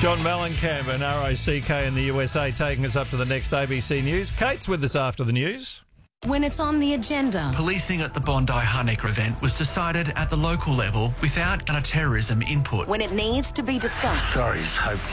John Mellencamp and ROCK in the USA taking us up to the next ABC News. Kate's with us after the news. When it's on the agenda. Policing at the Bondi Hunnecker event was decided at the local level without counter-terrorism input. When it needs to be discussed. Sorry, so